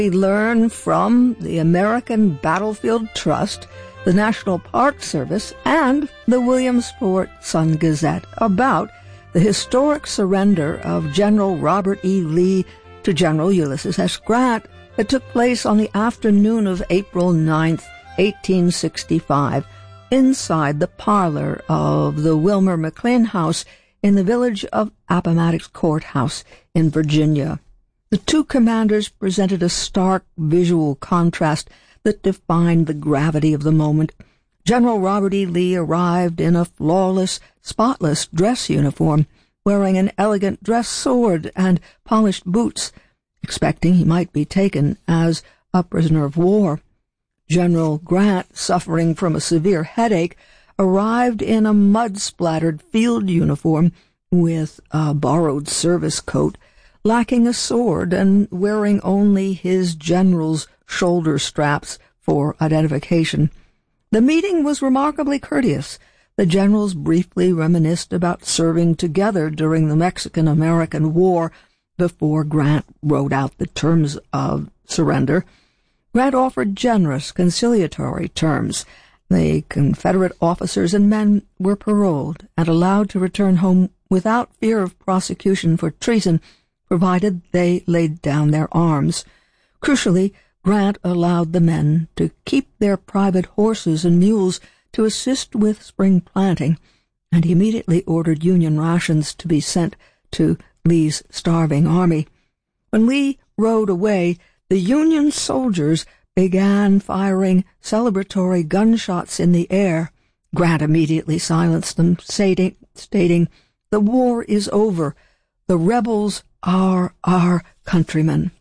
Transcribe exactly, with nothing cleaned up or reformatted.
We learn from the American Battlefield Trust, the National Park Service, and the Williamsport Sun-Gazette about the historic surrender of General Robert E. Lee to General Ulysses S. Grant that took place on the afternoon of April ninth, eighteen sixty-five, inside the parlor of the Wilmer McLean House in the village of Appomattox Courthouse in Virginia. The two commanders presented a stark visual contrast that defined the gravity of the moment. General Robert E. Lee arrived in a flawless, spotless dress uniform, wearing an elegant dress sword and polished boots, expecting he might be taken as a prisoner of war. General Grant, suffering from a severe headache, arrived in a mud-splattered field uniform with a borrowed service coat, lacking a sword and wearing only his general's shoulder straps for identification. The meeting was remarkably courteous. The generals briefly reminisced about serving together during the Mexican-American War before Grant wrote out the terms of surrender. Grant offered generous, conciliatory terms. The Confederate officers and men were paroled and allowed to return home without fear of prosecution for treason, provided they laid down their arms. Crucially, Grant allowed the men to keep their private horses and mules to assist with spring planting, and he immediately ordered Union rations to be sent to Lee's starving army. When Lee rode away, the Union soldiers began firing celebratory gunshots in the air. Grant immediately silenced them, stating, stating, "The war is over. The rebels are our countrymen."